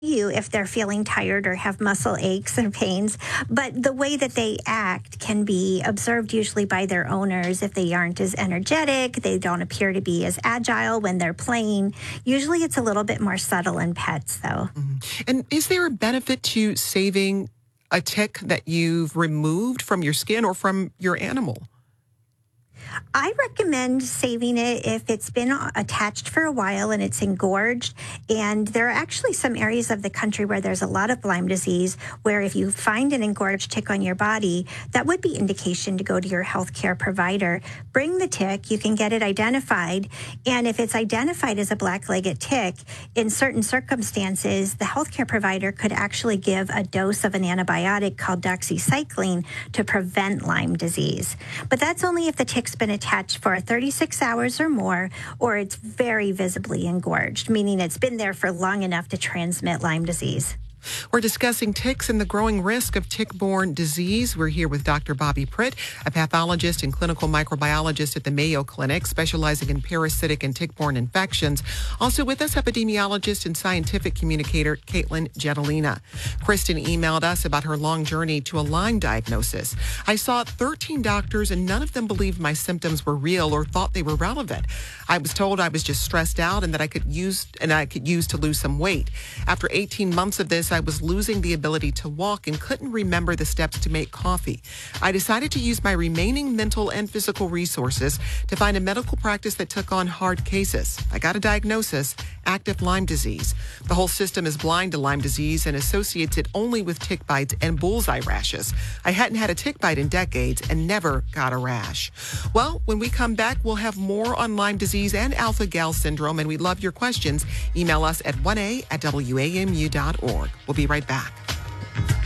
you if they're feeling tired or have muscle aches and pains, but the way that they act can be observed usually by their owners. If they aren't as energetic, they don't appear to be as agile when they're playing. Usually it's a little bit more subtle in pets, though. And is there a benefit to saving a tick that you've removed from your skin or from your animal? I recommend saving it if it's been attached for a while and it's engorged. And there are actually some areas of the country where there's a lot of Lyme disease, where if you find an engorged tick on your body, that would be indication to go to your healthcare provider. Bring the tick, you can get it identified. And if it's identified as a black-legged tick, in certain circumstances, the healthcare provider could actually give a dose of an antibiotic called doxycycline to prevent Lyme disease. But that's only if the tick's been attached for 36 hours or more, or it's very visibly engorged, meaning it's been there for long enough to transmit Lyme disease. We're discussing ticks and the growing risk of tick-borne disease. We're here with Dr. Bobby Pritt, a pathologist and clinical microbiologist at the Mayo Clinic, specializing in parasitic and tick-borne infections. Also with us, epidemiologist and scientific communicator Caitlin Jetelina. Kristen emailed us about her long journey to a Lyme diagnosis. I saw 13 doctors and none of them believed my symptoms were real or thought they were relevant. I was told I was just stressed out and that I could use to lose some weight. After 18 months of this, I was losing the ability to walk and couldn't remember the steps to make coffee. I decided to use my remaining mental and physical resources to find a medical practice that took on hard cases. I got a diagnosis, active Lyme disease. The whole system is blind to Lyme disease and associates it only with tick bites and bullseye rashes. I hadn't had a tick bite in decades and never got a rash. Well, when we come back, we'll have more on Lyme disease and alpha-gal syndrome, and we'd love your questions. Email us at 1a@wamu.org. We'll be right back.